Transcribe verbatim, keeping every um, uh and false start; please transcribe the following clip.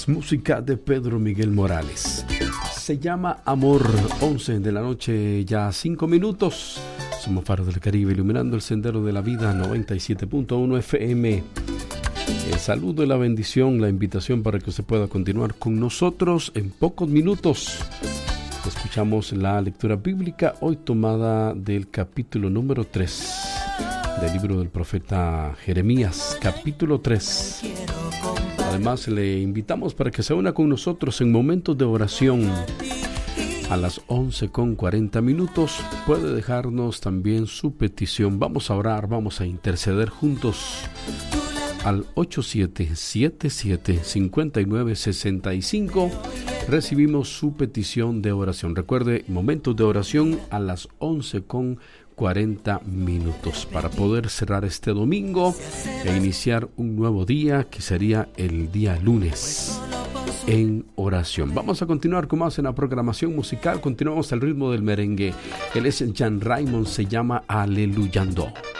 es música de Pedro Miguel Morales. Se llama Amor. Once de la noche, ya cinco minutos. Somos Faro del Caribe, iluminando el sendero de la vida. Noventa y siete punto uno F M. El saludo y la bendición, la invitación para que usted pueda continuar con nosotros en pocos minutos. Escuchamos la lectura bíblica hoy tomada del capítulo número tres del libro del profeta Jeremías, capítulo tres. Además, le invitamos para que se una con nosotros en momentos de oración. A las once con cuarenta minutos puede dejarnos también su petición. Vamos a orar, vamos a interceder juntos al ocho siete siete siete, cinco nueve seis cinco. Recibimos su petición de oración. Recuerde, momentos de oración a las once con cuarenta minutos para poder cerrar este domingo e iniciar un nuevo día que sería el día lunes en oración. Vamos a continuar con más en la programación musical. Continuamos al ritmo del merengue. Él es Jan Raymond, se llama Aleluyando.